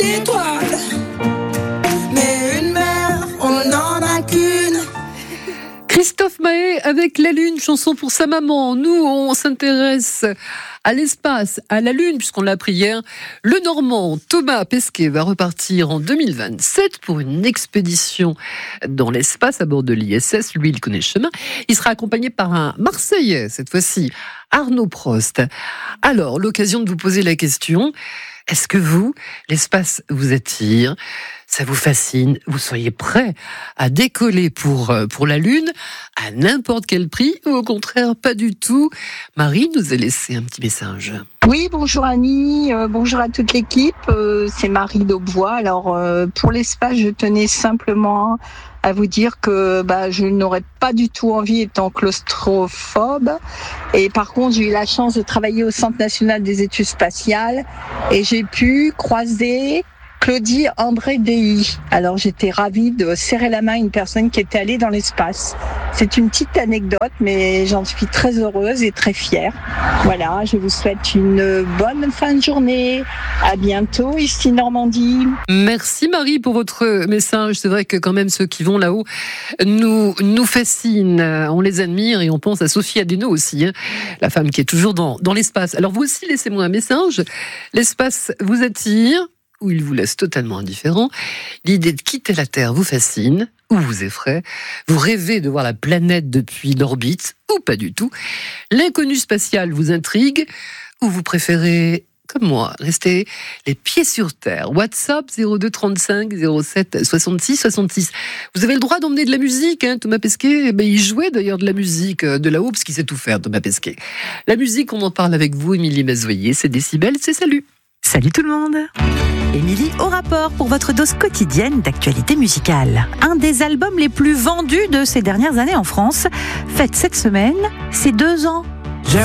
d'étoiles. Mais une mère, on n'en a qu'une. Christophe Mahé avec La Lune, chanson pour sa maman. Nous, on s'intéresse à l'espace, à la Lune, puisqu'on l'a appris hier. Le Normand Thomas Pesquet va repartir en 2027 pour une expédition dans l'espace à bord de l'ISS. Lui, il connaît le chemin. Il sera accompagné par un Marseillais, cette fois-ci, Arnaud Prost. Alors, l'occasion de vous poser la question, est-ce que vous, l'espace vous attire ? Ça vous fascine? Vous seriez prêt à décoller pour la Lune à n'importe quel prix ou au contraire pas du tout? Marie nous a laissé un petit message. Oui, bonjour Annie, bonjour à toute l'équipe, c'est Marie d'Aubevoie. Alors pour l'espace, je tenais simplement à vous dire que je n'aurais pas du tout envie étant claustrophobe. Et par contre, j'ai eu la chance de travailler au Centre national des études spatiales et j'ai pu croiser Claudie André Dei. Alors j'étais ravie de serrer la main à une personne qui était allée dans l'espace. C'est une petite anecdote, mais j'en suis très heureuse et très fière. Voilà, je vous souhaite une bonne fin de journée. À bientôt, ici Normandie. Merci Marie pour votre message. C'est vrai que quand même ceux qui vont là-haut nous fascinent. On les admire et on pense à Sophie Adeno aussi, la femme qui est toujours dans l'espace. Alors vous aussi, laissez-moi un message. L'espace vous attire ou il vous laisse totalement indifférent? L'idée de quitter la Terre vous fascine ou vous effraie? Vous rêvez de voir la planète depuis l'orbite ou pas du tout? L'inconnu spatial vous intrigue ou vous préférez, comme moi, rester les pieds sur terre? WhatsApp 02 35 07 66 66. Vous avez le droit d'emmener de la musique, Thomas Pesquet. Il jouait d'ailleurs de la musique de là-haut parce qu'il sait tout faire, Thomas Pesquet. La musique, on en parle avec vous, Émilie Mazoyer. C'est Décibel, c'est salut. Salut tout le monde. Émilie au rapport pour votre dose quotidienne d'actualité musicale. Un des albums les plus vendus de ces dernières années en France fête cette semaine ses 2 ans.